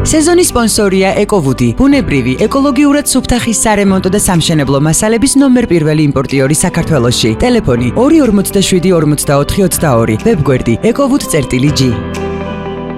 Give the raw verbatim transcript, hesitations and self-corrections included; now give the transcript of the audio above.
სეზონის სპონსორია ეკოვუდი, ბუნებრივი, ეკოლოგიურად სუფთა ხის სარემონტო და სამშენებლო მასალების ნომერ პირველი იმპორტიორი საქართველოში. ტელეფონი ორი ორმოცდაშვიდი ორმოცდაოთხი ოცდაორი, ვებგვერდი ეკოვუდი წერტილი ჯი.